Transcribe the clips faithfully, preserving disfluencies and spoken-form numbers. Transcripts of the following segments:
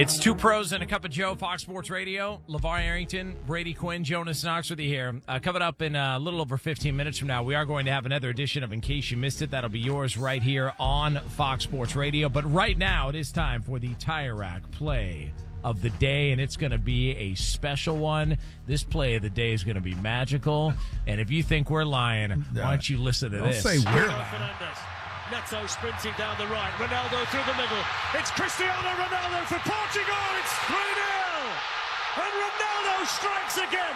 It's Two Pros and a Cup of Joe, Fox Sports Radio. LeVar Arrington, Brady Quinn, Jonas Knox with you here. Uh, coming up in a little over fifteen minutes from now, we are going to have another edition of In Case You Missed It. That'll be yours right here on Fox Sports Radio. But right now, it is time for the Tire Rack play of the day, and it's going to be a special one. This play of the day is going to be magical. And if you think we're lying, why don't you listen to Don't this? say we're lying. Neto sprinting down the right. Ronaldo through the middle. It's Cristiano Ronaldo for Portugal. It's three nil. And Ronaldo strikes again.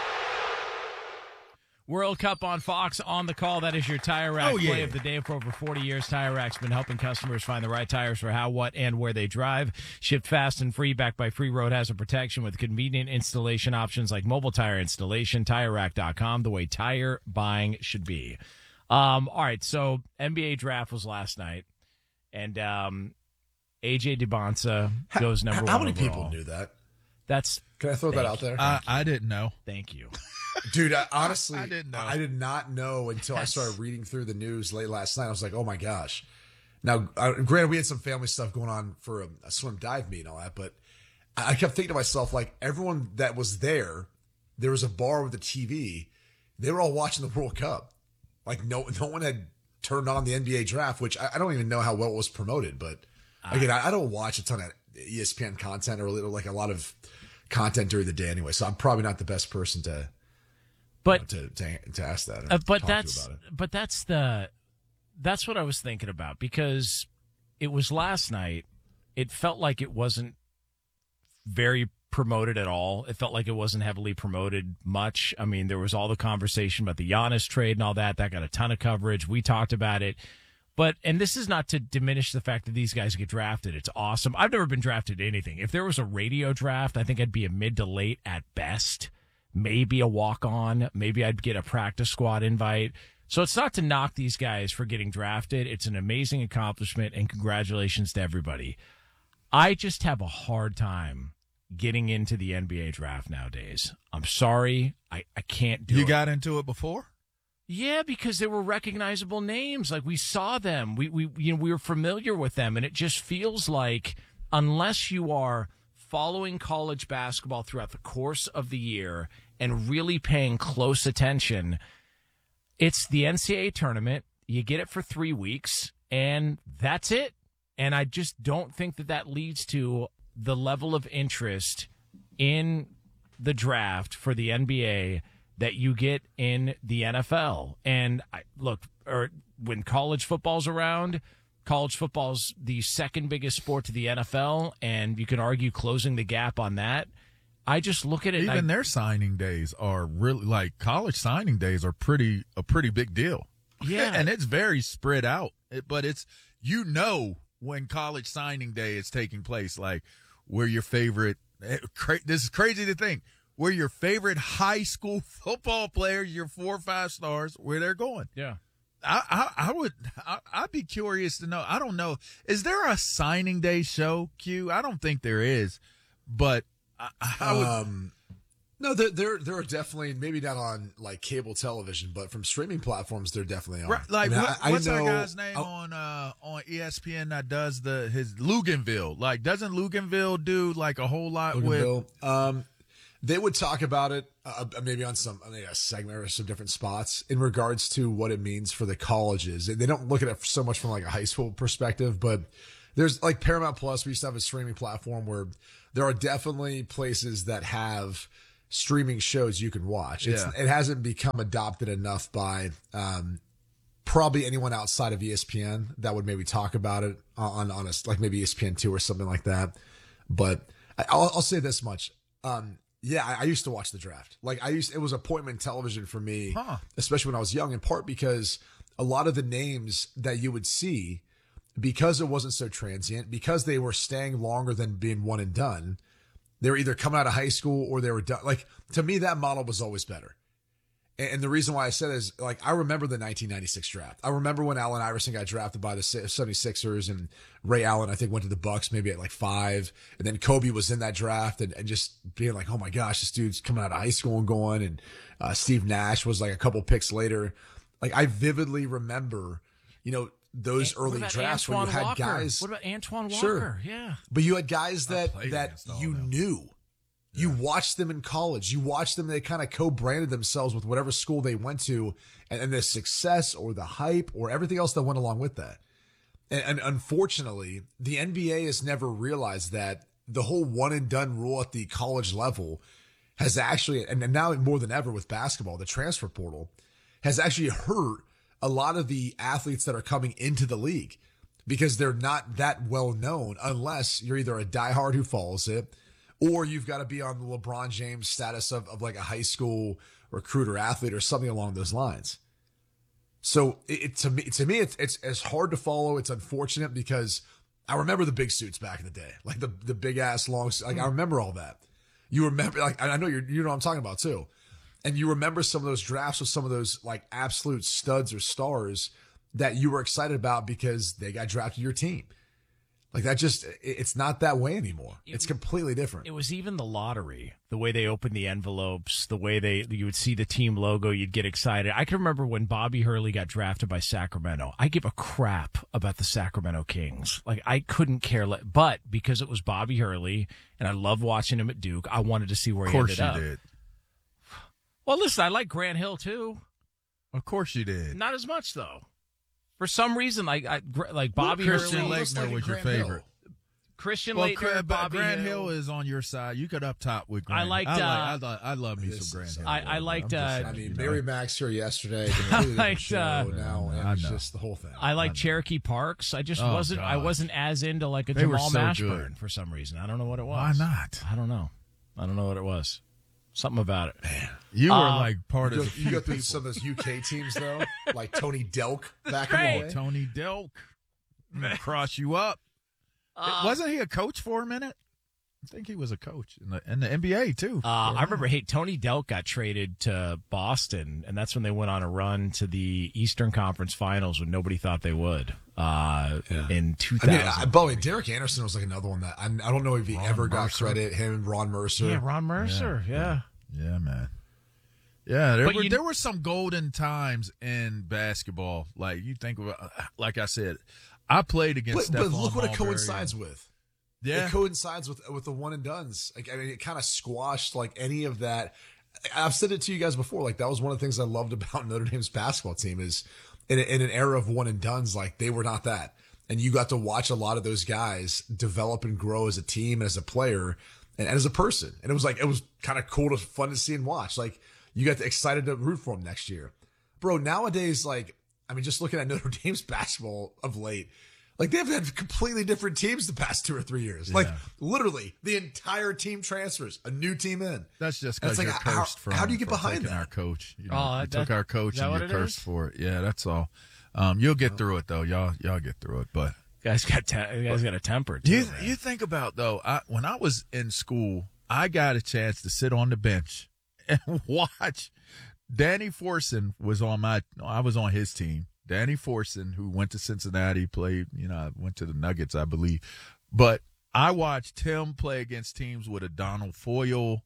World Cup on Fox on the call. That is your Tire Rack Oh, yeah. play of the day. For over forty years, Tire Rack's been helping customers find the right tires for how, what, and where they drive. Shipped fast and free, backed by free road hazard protection with convenient installation options like mobile tire installation. Tire Rack dot com, the way tire buying should be. Um, all right, so N B A draft was last night, and um, A J DeBonsa goes number how, one How many overall. people knew that? That's Can I throw that out there? I, I didn't know. thank you. Dude, I, honestly, I didn't know. I did not know until I started reading through the news late last night. I was like, oh my gosh. Now, uh, granted, we had some family stuff going on for a, a swim dive meet and all that, but I kept thinking to myself, like, everyone that was there, there was a bar with a T V. They were all watching the World Cup. Like, no no one had turned on the N B A draft, which I, I don't even know how well it was promoted. But again, I, I don't watch a ton of E S P N content or like a lot of content during the day anyway. So I'm probably not the best person to, But you know, to, to to ask that. Or Uh, but talk to that's about it. but that's the that's what I was thinking about, because it was last night. It felt like it wasn't very promoted at all. It felt like it wasn't heavily promoted much. I mean, there was all the conversation about the Giannis trade and all that. That got a ton of coverage. We talked about it. But, and this is not to diminish the fact that these guys get drafted. It's awesome. I've never been drafted to anything. If there was a radio draft, I think I'd be a mid to late at best. Maybe a walk-on. Maybe I'd get a practice squad invite. So it's not to knock these guys for getting drafted. It's an amazing accomplishment, and congratulations to everybody. I just have a hard time getting into the N B A draft nowadays. I'm sorry. I, I can't do You it. got into it before? Yeah, because they were recognizable names. Like, we saw them. We we you know we were familiar with them, and it just feels like unless you are following college basketball throughout the course of the year and really paying close attention, it's the N C double A tournament. You get it for three weeks, and that's it. And I just don't think that that leads to the level of interest in the draft for the N B A that you get in the N F L. And I, look, or when college football's around, college football's the second biggest sport to the N F L, and you can argue closing the gap on that. I just look at it. Even and I, their signing days are really, like, college signing days are pretty a pretty big deal. Yeah. And it's very spread out. It, but it's, you know, when college signing day is taking place, like, where your favorite, cra- this is crazy to think, where your favorite high school football players, your four or five stars, where they're going. yeah. I, I, I would, I, I'd be curious to know. I don't know. Is there a signing day show, Q? I don't think there is, but I, I would. Um, no, there, there, there are definitely, maybe not on like cable television, but from streaming platforms, there definitely are. Right, like I mean, what, I- I what's know- that guy's name I'll- on uh on E S P N that does the his Luganville? Like, doesn't Luganville do like a whole lot with? Bill. Um, they would talk about it uh, maybe on some maybe a segment or some different spots in regards to what it means for the colleges. They don't look at it so much from like a high school perspective, but there's like Paramount Plus. We used to have a streaming platform where there are definitely places that have streaming shows you can watch. It's, Yeah. It hasn't become adopted enough by um, probably anyone outside of E S P N that would maybe talk about it on on a, like maybe E S P N two or something like that. But I- I'll, I'll say this much. Um, yeah, I, I used to watch the draft. Like I used, it was appointment television for me, Huh. especially when I was young, in part because a lot of the names that you would see, because it wasn't so transient, because they were staying longer than being one and done, they were either coming out of high school or they were done. Like, to me, that model was always better. And, and the reason why I said is, like, I remember the nineteen ninety-six draft. I remember when Allen Iverson got drafted by the seventy-sixers and Ray Allen, I think, went to the Bucks maybe at like five. And then Kobe was in that draft and, and just being like, oh my gosh, this dude's coming out of high school and going. And uh, Steve Nash was like a couple picks later. Like, I vividly remember, you know, those What early about drafts where you Antoine had Walker? guys. What about Antoine Walker? Sure. Yeah. But you had guys that played that against all you of them. knew. You watched them in college. You watched them. They kind of co-branded themselves with whatever school they went to, and, and the success or the hype or everything else that went along with that. And, and unfortunately, the N B A has never realized that the whole one and done rule at the college level has actually, and now more than ever with basketball, the transfer portal has actually hurt a lot of the athletes that are coming into the league because they're not that well known unless you're either a diehard who follows it, or you've got to be on the LeBron James status of, of like a high school recruiter athlete or something along those lines. So it, it to me, to me, it's, it's, it's hard to follow. It's unfortunate because I remember the big suits back in the day, like the, the big ass long, like I remember all that. You remember, like, I know you're, you know what I'm talking about too. And you remember some of those drafts with some of those like absolute studs or stars that you were excited about because they got drafted to your team. Like that just, it's not that way anymore. It's completely different. It was even the lottery, the way they opened the envelopes, the way they, you would see the team logo, you'd get excited. I can remember when Bobby Hurley got drafted by Sacramento. I give a crap about the Sacramento Kings. Like I couldn't care less, but because it was Bobby Hurley and I loved watching him at Duke, I wanted to see where Of he course ended you up. did. Well, listen, I like Grant Hill too. Of course you did. Not as much though. For some reason, like I, like Bobby Christian Hurley, Laettner like was your Grant Hill. favorite. Christian Well, Laettner, Gra- Bobby Grant Hill. Hill is on your side. You could up top with Grant. I liked, I, like, uh, I, lo- I love me this some Grant is- Hill. I- I I'm liked, just uh, saying, I mean, you know. Mary Max here yesterday. Completely different liked, show uh, now. I And it's know. just the whole thing. I like Cherokee Parks. I just Oh, wasn't. I gosh. wasn't as into like a They were Jamal so Mashburn good. for some reason. I don't know what it was. Why not? I don't know. I don't know what it was. Something about it. You were Uh, like part You of go, the you go through some of those U K teams though, like Tony Delk back in Right. the day. Tony Delk. I'm gonna cross you up. Uh, Wasn't he a coach for a minute? I think he was a coach in the in the N B A too. Uh, I remember. Hey, Tony Delk got traded to Boston, and that's when they went on a run to the Eastern Conference Finals when nobody thought they would. Uh, Yeah. in two I mean, thousand. I, by the way, Derek Anderson was like another one that I, I don't know if he Ron ever got Mercer. credit. Him and Ron Mercer. yeah, Ron Mercer. Yeah. Yeah, man. Yeah, there But were you- there were some golden times in basketball. Like you think of, like I said, I played against. But, but Stephon look what it Marbury. coincides with. Yeah, It coincides with with the one and dones. Like I mean, it kind of squashed like any of that. I've said it to you guys before. Like that was one of the things I loved about Notre Dame's basketball team is in, a, in an era of one and dones, like they were not that, and you got to watch a lot of those guys develop and grow as a team, as a player, and, and as a person. And it was like it was kind of cool to fun to see and watch. Like you got excited to root for them next year, bro. Nowadays, like I mean, just looking at Notre Dame's basketball of late. Like they've had completely different teams the past two or three years. Like literally the entire team transfers, a new team in. that's just That's because like, you're how- cursed from. how do you get for behind taking that? our coach? You know, Oh, you that- took our coach is that and what you're it cursed is? for it. Yeah, that's all. Um, you'll get through it though. Y'all, y'all get through it. But Guys got te- guys got a temper. Too, you, man. you think about though, I, when I was in school, I got a chance to sit on the bench and watch. Danny Forson was on my. I was on his team. Danny Forson, who went to Cincinnati, played. You know, went to the Nuggets, I believe. But I watched him play against teams with a Donald Foyle,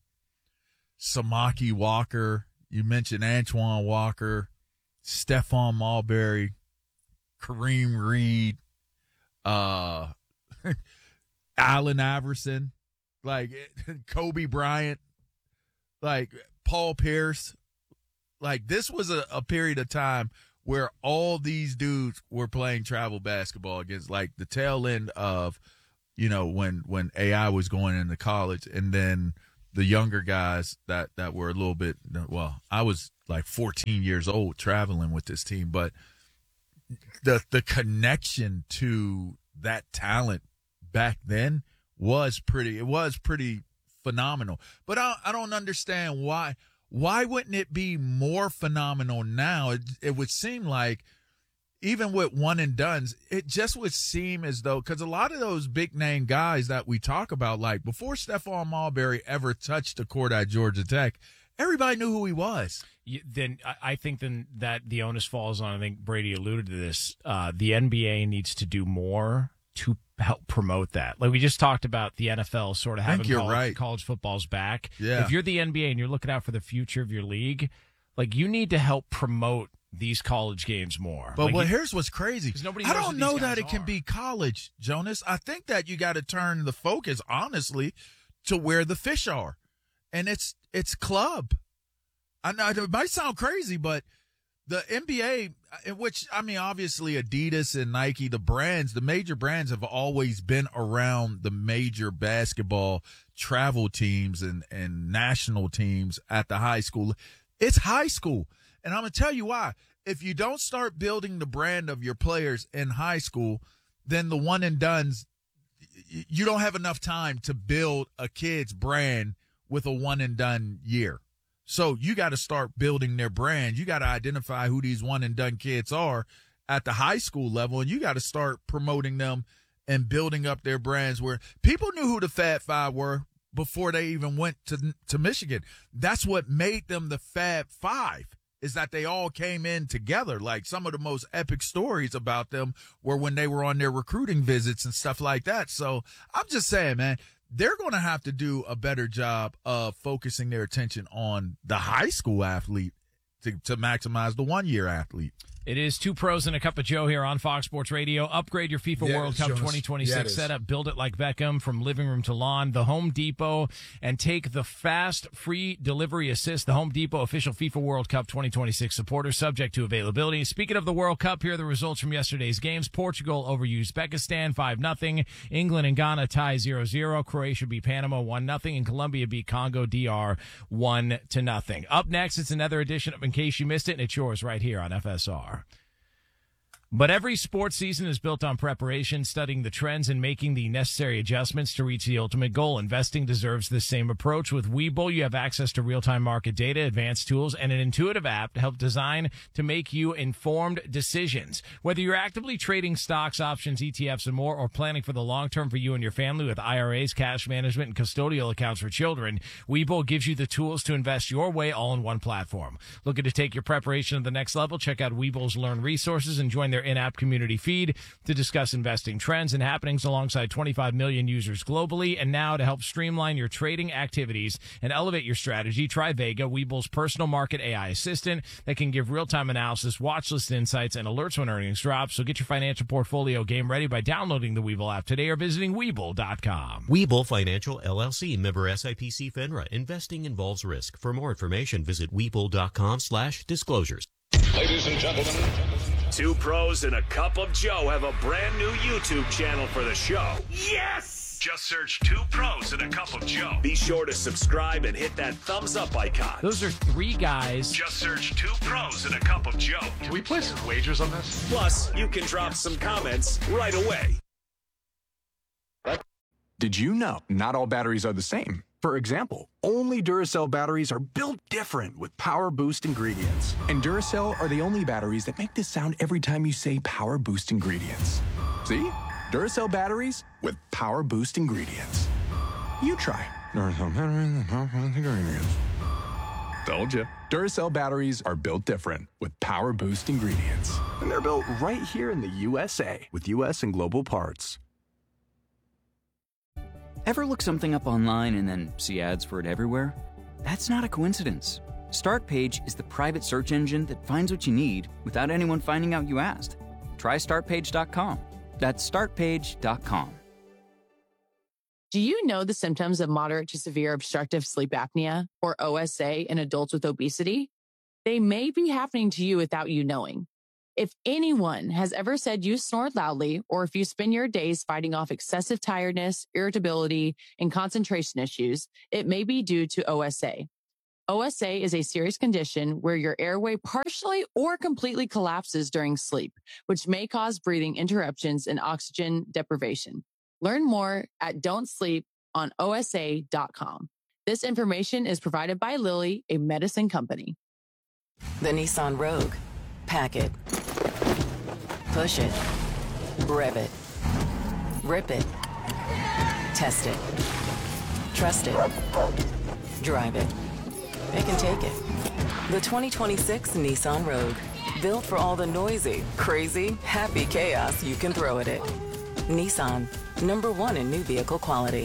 Samaki Walker. You mentioned Antoine Walker, Stephon Marbury, Kareem Reed, uh, Allen Iverson, like Kobe Bryant, like Paul Pierce. Like this was a, a period of time where all these dudes were playing travel basketball against like the tail end of, you know, when, when A I was going into college, and then the younger guys that, that were a little bit, well, I was like fourteen years old traveling with this team, but the, the connection to that talent back then was pretty, it was pretty phenomenal, but I, I don't understand why, why wouldn't it be more phenomenal now? It, it would seem like even with one and dones, it just would seem as though, because a lot of those big name guys that we talk about, like before Stephon Marbury ever touched the court at Georgia Tech, everybody knew who he was. You, then I- I think then that the onus falls on. I think Brady alluded to this. Uh, the N B A needs to do more to help promote that. Like we just talked about, the N F L sort of I think having you're college, right. college football's back. Yeah. If you're the N B A and you're looking out for the future of your league, like you need to help promote these college games more. But like well, it, here's what's crazy. Nobody I knows don't who know these that guys it can are. be college, Jonas. I think that you got to turn the focus, honestly, to where the fish are. And it's it's club. I know it might sound crazy, but the N B A, in which, I mean, obviously Adidas and Nike, the brands, the major brands have always been around the major basketball travel teams and, and national teams at the high school. It's high school. And I'm going to tell you why. If you don't start building the brand of your players in high school, then the one and dones, you don't have enough time to build a kid's brand with a one and done year. So you got to start building their brand. You got to identify who these one and done kids are at the high school level, and you got to start promoting them and building up their brands where people knew who the Fab Five were before they even went to to Michigan. That's what made them the Fab Five, is that they all came in together. Like, some of the most epic stories about them were when they were on their recruiting visits and stuff like that. So I'm just saying, man, they're going to have to do a better job of focusing their attention on the high school athlete to, to maximize the one-year athlete. It is Two Pros and a Cup of Joe here on Fox Sports Radio. Upgrade your FIFA Yeah, World Cup Jonas. twenty twenty-six Yeah, it is. setup. Build it like Beckham from living room to lawn. The Home Depot, and take the fast free delivery assist. The Home Depot official FIFA World Cup twenty twenty-six supporter, subject to availability. Speaking of the World Cup, here are the results from yesterday's games. Portugal over Uzbekistan five nothing. England and Ghana tie zero zero. Croatia beat Panama one nothing. And Colombia beat Congo D R one to nothing. Up next, it's another edition of In Case You Missed It, and it's yours right here on F S R. But every sports season is built on preparation, studying the trends, and making the necessary adjustments to reach the ultimate goal. Investing deserves the same approach. With Webull, you have access to real-time market data, advanced tools, and an intuitive app to help design to make you informed decisions. Whether you're actively trading stocks, options, E T Fs, and more, or planning for the long term for you and your family with I R As, cash management, and custodial accounts for children, Webull gives you the tools to invest your way all in one platform. Looking to take your preparation to the next level? Check out Webull's Learn Resources and join their in-app community feed to discuss investing trends and happenings alongside twenty-five million users globally. And now, to help streamline your trading activities and elevate your strategy, try Vega, Webull's personal market A I assistant that can give real-time analysis, watch list insights, and alerts when earnings drop. So get your financial portfolio game ready by downloading the Webull app today or visiting Webull dot com. Webull Financial, L L C, member S I P C FINRA. Investing involves risk. For more information, visit Webull dot com slash disclosures. Ladies and gentlemen, Two Pros and a Cup of Joe have a brand new YouTube channel for the show. Yes! Just search Two Pros and a Cup of Joe. Be sure to subscribe and hit that thumbs up icon. Those are three guys. Just search Two Pros and a Cup of Joe. can we place some wagers on this? Plus, you can drop some comments right away. Did you know not all batteries are the same? For example, only Duracell batteries are built different with Power Boost ingredients. And Duracell are the only batteries that make this sound every time you say Power Boost ingredients. See? Duracell batteries with Power Boost ingredients. You try. Duracell batteries with Power Boost ingredients. Told you. Duracell batteries are built different with Power Boost ingredients. And they're built right here in the U S A with U S and global parts. Ever look something up online and then see ads for it everywhere? That's not a coincidence. Startpage is the private search engine that finds what you need without anyone finding out you asked. Try start page dot com. That's start page dot com. Do you know the symptoms of moderate to severe obstructive sleep apnea, or O S A, in adults with obesity? They may be happening to you without you knowing. If anyone has ever said you snore loudly, or if you spend your days fighting off excessive tiredness, irritability, and concentration issues, it may be due to O S A. O S A is a serious condition where your airway partially or completely collapses during sleep, which may cause breathing interruptions and oxygen deprivation. Learn more at don't sleep on O S A dot com. This information is provided by Lilly, a medicine company. The Nissan Rogue. Pack it. Push it. Rev it. Rip it. Test it. Trust it. Drive it. It can take it. The twenty twenty-six Nissan Rogue. Built for all the noisy, crazy, happy chaos you can throw at it. Nissan. Number one in new vehicle quality.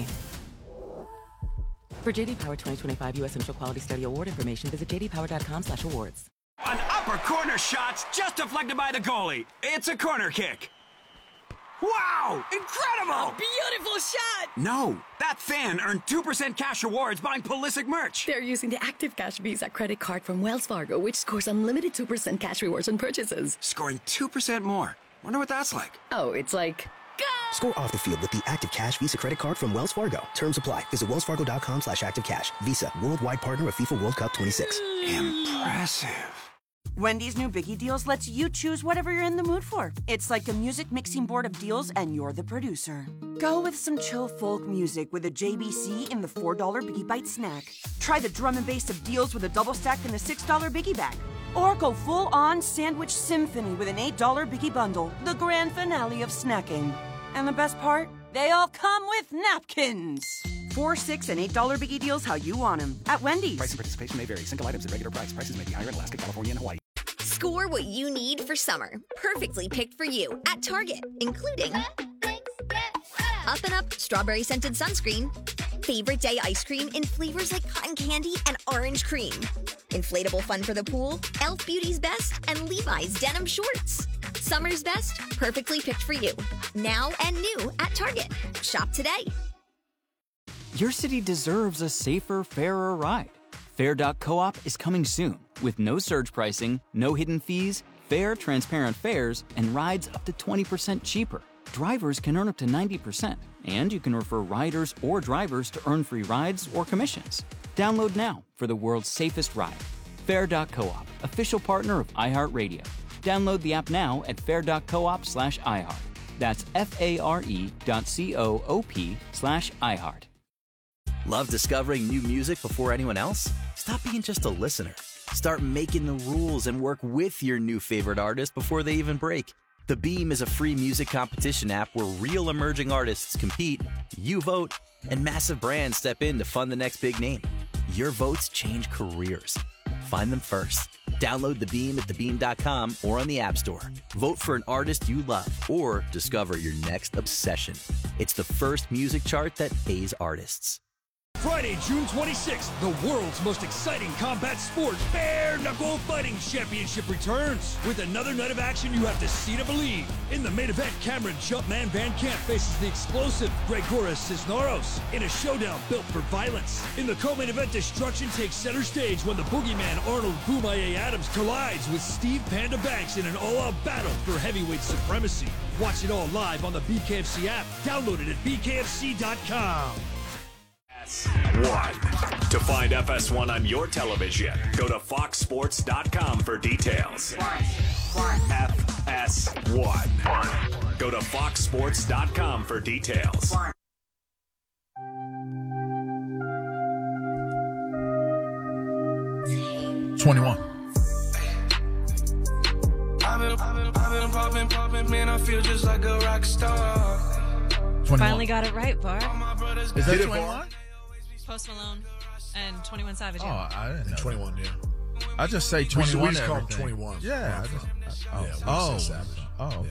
For J D Power twenty twenty-five U S Central Quality Study Award information, visit j d power dot com slash awards. An upper corner shot's just deflected by the goalie. It's a corner kick. Wow! Incredible! A beautiful shot! No, that fan earned two percent cash rewards buying Pulisic merch. They're using the Active Cash Visa credit card from Wells Fargo, which scores unlimited two percent cash rewards on purchases. Scoring two percent more. Wonder what that's like. Oh, it's like... Go! Score off the field with the Active Cash Visa credit card from Wells Fargo. Terms apply. Visit wellsfargo.com slash active cash. Visa, worldwide partner of FIFA World Cup twenty-six. Impressive. Wendy's new Biggie Deals lets you choose whatever you're in the mood for. It's like a music mixing board of deals, and you're the producer. Go with some chill folk music with a J B C in the four dollar Biggie Bite snack. Try the drum and bass of deals with a double stack in the six dollar Biggie Bag. Or go full-on sandwich symphony with an eight dollar Biggie Bundle, the grand finale of snacking. And the best part? They all come with napkins. Four, six, and eight dollar Biggie Deals how you want them at Wendy's. Price and participation may vary. Single items at regular price. Prices may be higher in Alaska, California, and Hawaii. Score what you need for summer. Perfectly picked for you at Target, including Up and Up Strawberry Scented Sunscreen, Favorite Day Ice Cream in flavors like cotton candy and orange cream, Inflatable Fun for the Pool, e l f Beauty's Best, and Levi's Denim Shorts. Summer's best, perfectly picked for you. Now and new at Target. Shop today. Your city deserves a safer, fairer ride. Fair dot coop is coming soon with no surge pricing, no hidden fees, fair, transparent fares, and rides up to twenty percent cheaper. Drivers can earn up to ninety percent, and you can refer riders or drivers to earn free rides or commissions. Download now for the world's safest ride. Fair dot coop, official partner of iHeartRadio. Download the app now at fair dot coop slash iHeart. That's F-A-R-E dot C-O-O-P slash iHeart. Love discovering new music before anyone else? Stop being just a listener. Start making the rules and work with your new favorite artist before they even break. The Beam is a free music competition app where real emerging artists compete, you vote, and massive brands step in to fund the next big name. Your votes change careers. Find them first. Download The Beam at the beam dot com or on the App Store. Vote for an artist you love or discover your next obsession. It's the first music chart that pays artists. Friday, June twenty-sixth, the world's most exciting combat sport, Bare Knuckle Fighting Championship returns. With another night of action you have to see to believe. In the main event, Cameron Jumpman Van Camp faces the explosive Gregoras Cisneros in a showdown built for violence. In the co-main event, destruction takes center stage when the boogeyman Arnold Boomaye Adams collides with Steve Panda Banks in an all-out battle for heavyweight supremacy. Watch it all live on the B K F C app. Download it at B K F C dot com. One. To find F S one on your television, go to fox sports dot com for details. F S one. Go to fox sports dot com for details. twenty-one. I've been, I've been, I've been popping, popping, man, I feel just like a rock star. twenty-one. Finally got it right, Bar. Is that twenty-one? Post Malone and twenty-one Savage. Oh, I didn't know. twenty-one, yeah. I just say We twenty-one. just call him everything. twenty-one. Yeah. I just, oh, Yeah, we oh, just say Savage. oh, okay.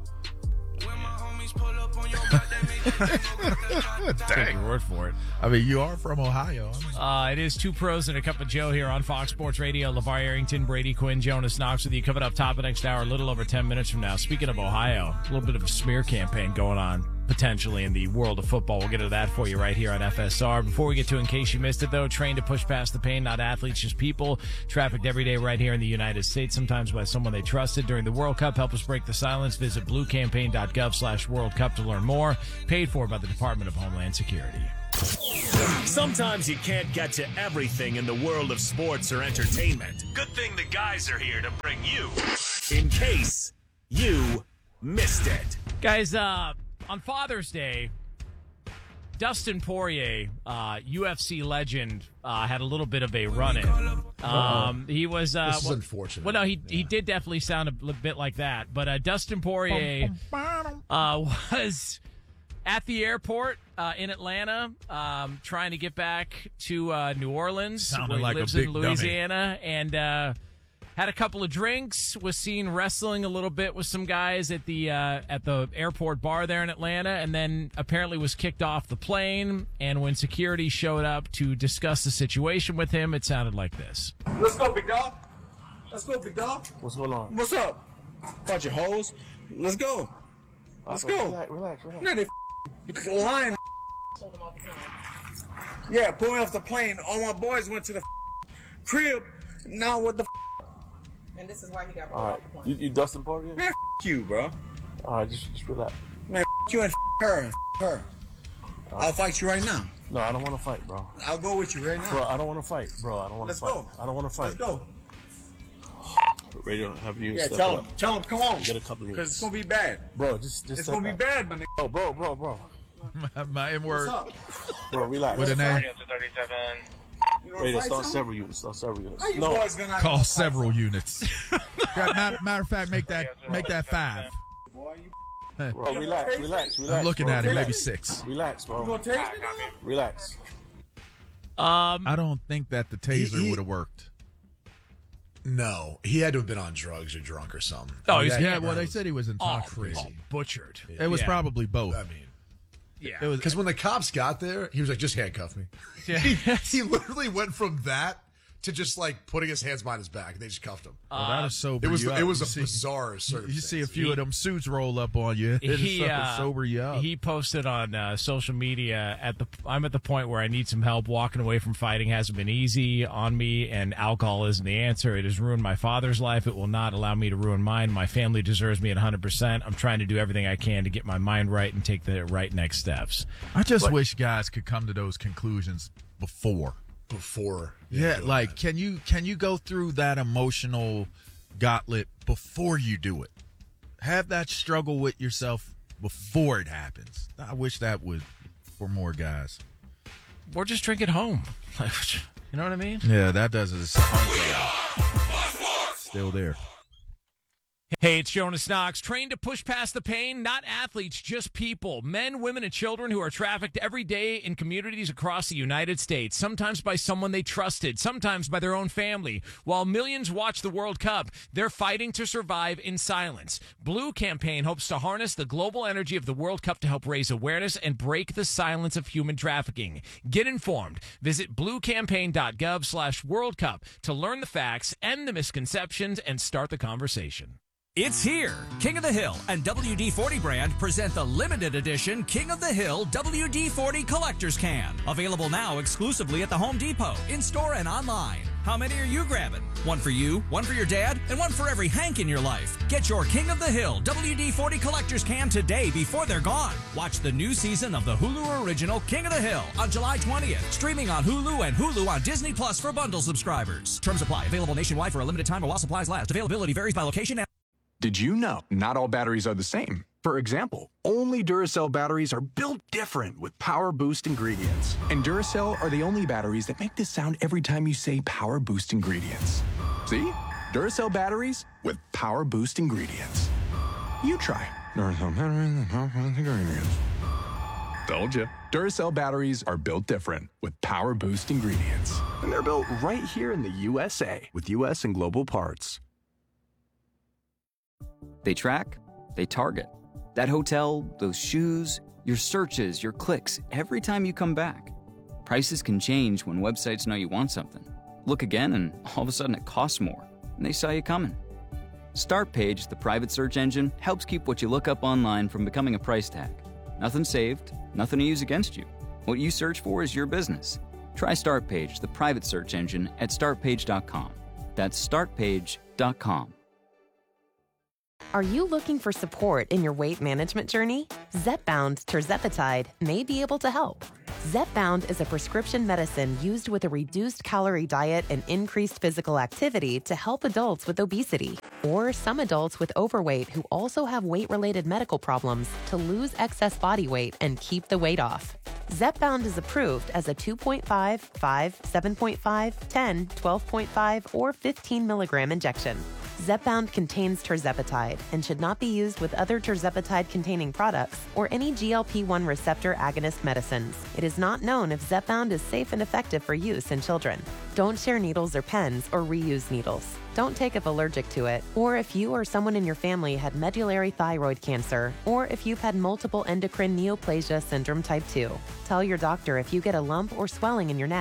Take your word for it. I mean, you are from Ohio. Uh, it is Two Pros and a Cup of Joe here on Fox Sports Radio. LeVar Arrington, Brady Quinn, Jonas Knox with you. Coming up top of next hour, a little over ten minutes from now. Speaking of Ohio, a little bit of a smear campaign going on potentially in the world of football. We'll get to that for you right here on F S R. Before we get to In Case You Missed It, though, trained to push past the pain, not athletes, just people. Trafficked every day right here in the United States, sometimes by someone they trusted. During the World Cup, help us break the silence. Visit bluecampaign.gov slash World Cup to learn more. Paid for by the Department of Homeland Security. Sometimes you can't get to everything in the world of sports or entertainment. Good thing the guys are here to bring you In Case You Missed It. Guys, uh, on Father's Day, Dustin Poirier, uh, U F C legend, uh, had a little bit of a run-in. Um, he was... Uh, This is well, unfortunate. Well, no, he he did definitely sound a little bit like that. But uh, Dustin Poirier uh, was at the airport uh, in Atlanta, um, trying to get back to uh, New Orleans, Sounded where he like a lives big in dummy. Louisiana, and uh, had a couple of drinks. Was seen wrestling a little bit with some guys at the uh, at the airport bar there in Atlanta, and then apparently was kicked off the plane. And when security showed up to discuss the situation with him, it sounded like this. Let's go, big dog. Let's go, big dog. What's going on? What's up? Bunch of hoes. Let's go. Let's Okay, go. Relax, relax, relax. No, they f- lying. Yeah, pull me off the plane. All my boys went to the f- crib. Now what the f- And this is why he got All right. You, you Dustin Parker? Man, f- you, bro. All right, just, just relax. Man, f- you and f- her and f- her. I'll fight you right now. No, I don't want to fight, bro. I'll go with you right now. Bro, I don't want to fight, bro. I don't want to Let's fight. go. I don't want to fight. Let's go. Radio, have you Yeah, step tell it him. up. Tell him, come on. Get a couple of Because it's going to be bad. Bro, just, just It's step going to be back. bad, my nigga. Oh, bro, bro, bro. My, my M word. What's up? Bro, relax. With an A. You wanna Radio, fight start some? several units. Start several units. How you No. boys gonna Call several units. Yeah, matter, matter of fact, make that make that five. Bro, relax, relax, relax. I'm looking bro. at it, maybe Relax. six. Relax, bro. You gonna taste me now? Relax. Um, I don't think that the taser He- he- would have worked. No, he had to have been on drugs or drunk or something. Oh, he's- Yeah, well, they said he was oh, intoxicated. oh, butchered. It was Yeah. probably both. I mean, Yeah. It was because when the cops got there, he was like, "Just handcuff me." Yeah. he, he literally went from that to just like putting his hands behind his back, and they just cuffed him. Well, that'll sober It was you it up. was You a see- bizarre circumstance. You see a few He- of them suits roll up on you. It'll he so- uh, sober you up. he posted on uh, social media at the I'm at the point where I need some help. Walking away from fighting hasn't been easy on me, and alcohol isn't the answer. It has ruined my father's life. It will not allow me to ruin mine. My family deserves me at one hundred percent. I'm trying to do everything I can to get my mind right and take the right next steps. I just But- wish guys could come to those conclusions before. Before, Yeah, doing like that. can you can you go through that emotional gauntlet before you do it? Have that struggle with yourself before it happens. I wish that would for more guys. Or just drink at home. You know what I mean? Yeah, that does it. Still there. Hey, it's Jonas Knox. Trained to push past the pain, not athletes, just people. Men, women, and children who are trafficked every day in communities across the United States, sometimes by someone they trusted, sometimes by their own family. While millions watch the World Cup, they're fighting to survive in silence. Blue Campaign hopes to harness the global energy of the World Cup to help raise awareness and break the silence of human trafficking. Get informed. Visit bluecampaign.gov slash World Cup to learn the facts, end the misconceptions, and start the conversation. It's here. King of the Hill and W D forty brand present the limited edition King of the Hill W D forty Collector's Can. Available now exclusively at the Home Depot, in-store and online. How many are you grabbing? One for you, one for your dad, and one for every Hank in your life. Get your King of the Hill W D forty Collector's Can today before they're gone. Watch the new season of the Hulu original King of the Hill on July twentieth. Streaming on Hulu and Hulu on Disney Plus for bundle subscribers. Terms apply. Available nationwide for a limited time while supplies last. Availability varies by location and Did you know not all batteries are the same? For example, only Duracell batteries are built different with Power Boost ingredients. And Duracell are the only batteries that make this sound every time you say Power Boost ingredients. See? Duracell batteries with Power Boost ingredients. You try. Duracell batteries with Power Boost ingredients. Told you. Duracell batteries are built different with Power Boost ingredients. And they're built right here in the U S A with U S and global parts. They track, they target. That hotel, those shoes, your searches, your clicks, every time you come back. Prices can change when websites know you want something. Look again and all of a sudden it costs more, and they saw you coming. Startpage, the private search engine, helps keep what you look up online from becoming a price tag. Nothing saved, nothing to use against you. What you search for is your business. Try Startpage, the private search engine, at start page dot com. That's start page dot com. Are you looking for support in your weight management journey? Zepbound tirzepatide may be able to help. Zepbound is a prescription medicine used with a reduced calorie diet and increased physical activity to help adults with obesity or some adults with overweight who also have weight-related medical problems to lose excess body weight and keep the weight off. Zepbound is approved as a two point five, five, seven point five, ten, twelve point five, or fifteen milligram injection. Zepbound contains tirzepatide and should not be used with other tirzepatide-containing products or any G L P one receptor agonist medicines. It is not known if Zepbound is safe and effective for use in children. Don't share needles or pens or reuse needles. Don't take if allergic to it, or if you or someone in your family had medullary thyroid cancer, or if you've had multiple endocrine neoplasia syndrome type two. Tell your doctor if you get a lump or swelling in your neck.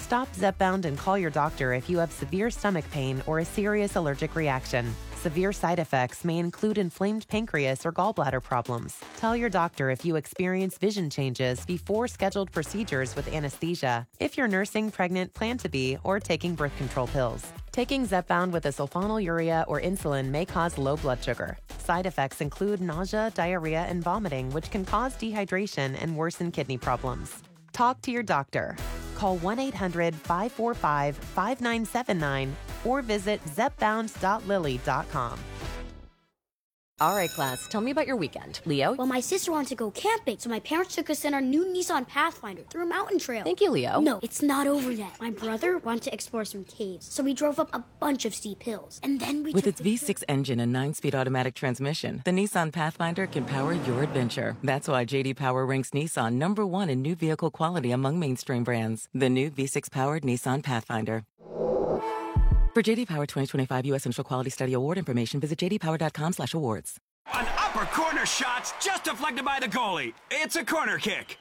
Stop Zepbound and call your doctor if you have severe stomach pain or a serious allergic reaction. Severe side effects may include inflamed pancreas or gallbladder problems. Tell your doctor if you experience vision changes before scheduled procedures with anesthesia, if you're nursing, pregnant, plan to be, or taking birth control pills. Taking Zepbound with a sulfonylurea or insulin may cause low blood sugar. Side effects include nausea, diarrhea, and vomiting, which can cause dehydration and worsen kidney problems. Talk to your doctor. Call one eight hundred five four five five nine seven nine or visit zepbound dot lilly dot com. All right, class, tell me about your weekend. Leo? Well, my sister wanted to go camping, so my parents took us in our new Nissan Pathfinder through a mountain trail. Thank you, Leo. No, it's not over yet. My brother wanted to explore some caves, so we drove up a bunch of steep hills. And then we With its V six engine and nine-speed automatic transmission, the Nissan Pathfinder can power your adventure. That's why J D Power ranks Nissan number one in new vehicle quality among mainstream brands. The new V six-powered Nissan Pathfinder. For J D Power twenty twenty-five U S Initial Quality Study Award information, visit j d power dot com slash awards. An upper corner shot's just deflected by the goalie. It's a corner kick.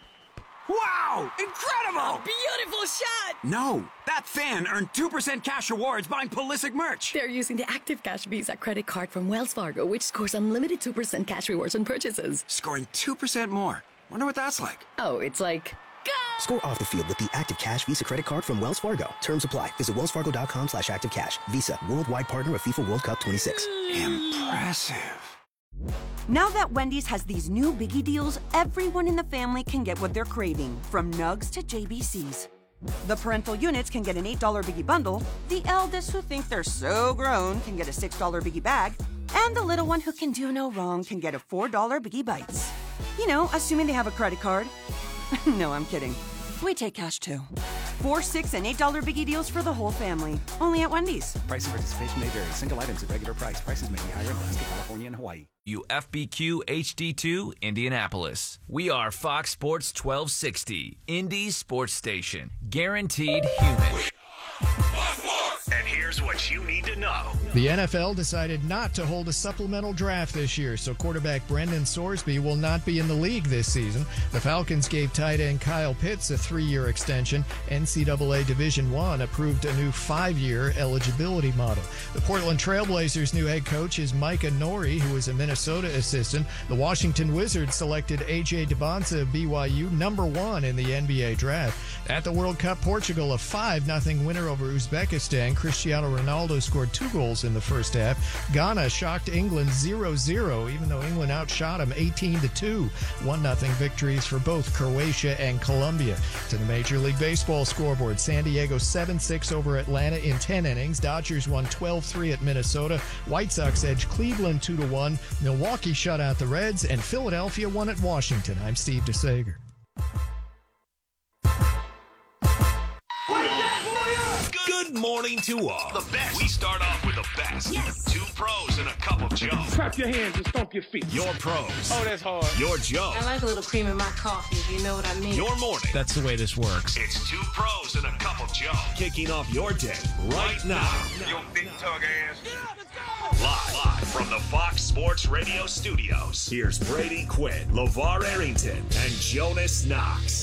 Wow! Incredible! A beautiful shot! No, that fan earned two percent cash rewards buying Pulisic merch. They're using the Active Cash Visa credit card from Wells Fargo, which scores unlimited two percent cash rewards on purchases. Scoring two percent more. Wonder what that's like. Oh, it's like... Score off the field with the Active Cash Visa credit card from Wells Fargo. Terms apply. Visit wells fargo dot com slash active cash. Visa, worldwide partner of FIFA World Cup twenty-six. Impressive. Now that Wendy's has these new biggie deals, everyone in the family can get what they're craving, from Nugs to J B Cs. The parental units can get an eight dollar biggie bundle, the eldest who think they're so grown can get a six dollar biggie bag, and the little one who can do no wrong can get a four dollar biggie bites. You know, assuming they have a credit card. No, I'm kidding. We take cash too. Four, six, and eight dollar biggie deals for the whole family. Only at Wendy's. Price and participation may vary. Single items at regular price. Prices may be higher in Alaska, California, and Hawaii. U F B Q H D two, Indianapolis. We are Fox Sports twelve sixty, Indy's sports station. Guaranteed human. And here's what you need to know. The N F L decided not to hold a supplemental draft this year, so quarterback Brendan Sorsby will not be in the league this season. The Falcons gave tight end Kyle Pitts a three-year extension. N C double A Division One approved a new five-year eligibility model. The Portland Trailblazers' new head coach is Micah Nori, who is a Minnesota assistant. The Washington Wizards selected A J Debonsa of B Y U number one in the N B A draft. At the World Cup, Portugal, a five nothing winner over Uzbekistan. Cristiano Ronaldo scored two goals in the first half. Ghana shocked England zero zero, even though England outshot them eighteen to two. one nothing victories for both Croatia and Colombia. To the Major League Baseball scoreboard, San Diego seven six over Atlanta in ten innings. Dodgers won twelve three at Minnesota. White Sox edged Cleveland two to one. Milwaukee shut out the Reds, and Philadelphia won at Washington. I'm Steve DeSager. Good morning to all. The best. We start off with the best. Yes. Two pros and a cup of Joe. Clap your hands and stomp your feet. Your pros. Oh, that's hard. Your Joe. I like a little cream in my coffee, if you know what I mean. Your morning. That's the way this works. It's two pros and a cup of Joe. Kicking off your day right now. Yo, big tug ass. Live, live from the Fox Sports Radio studios. Here's Brady Quinn, LeVar Arrington, and Jonas Knox.